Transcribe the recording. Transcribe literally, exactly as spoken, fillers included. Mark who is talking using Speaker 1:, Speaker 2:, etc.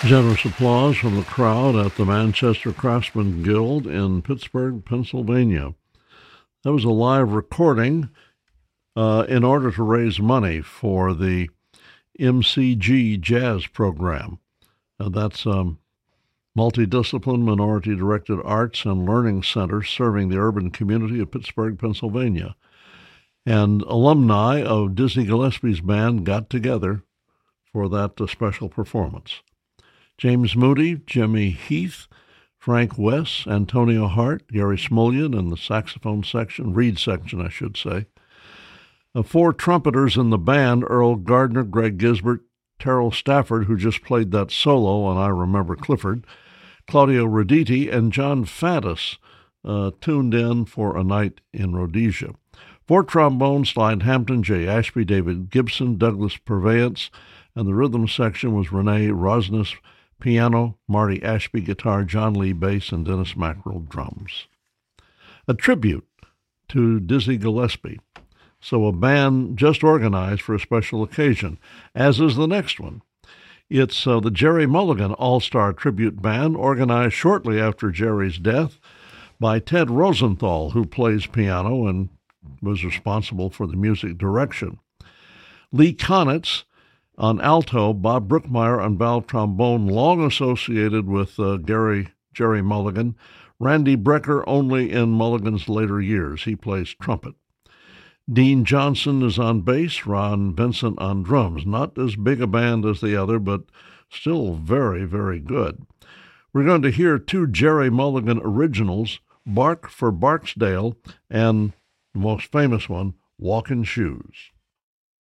Speaker 1: Generous applause from the crowd at the Manchester Craftsman Guild in Pittsburgh, Pennsylvania. That was a live recording uh, in order to raise money for the M C G Jazz program. Uh, that's um, Multidiscipline Minority Directed Arts and Learning Center serving the urban community of Pittsburgh, Pennsylvania. And alumni of Dizzy Gillespie's band got together for that uh, special performance. James Moody, Jimmy Heath, Frank West, Antonio Hart, Gary Smulyan in the saxophone section, reed section, I should say. Uh, four trumpeters in the band, Earl Gardner, Greg Gisbert, Terrell Stafford, who just played that solo on I Remember Clifford, Claudio Roditi, and John Faddis uh, tuned in for A Night in Rhodesia. Four trombones, Slide Hampton, Jay Ashby, David Gibson, Douglas Purveyance, and the rhythm section was Renee Rosnes, piano, Marty Ashby, guitar, John Lee, bass, and Dennis Mackerel, drums. A tribute to Dizzy Gillespie. So a band just organized for a special occasion, as is the next one. It's uh, the Jerry Mulligan All-Star Tribute Band, organized shortly after Jerry's death by Ted Rosenthal, who plays piano and was responsible for the music direction. Lee Konitz on alto, Bob Brookmeyer on bell trombone, long associated with uh, Gary Jerry Mulligan. Randy Brecker only in Mulligan's later years. He plays trumpet. Dean Johnson is on bass, Ron Vincent on drums. Not as big a band as the other, but still very, very good. We're going to hear two Jerry Mulligan originals, Bark for Barksdale, and the most famous one, Walkin' Shoes.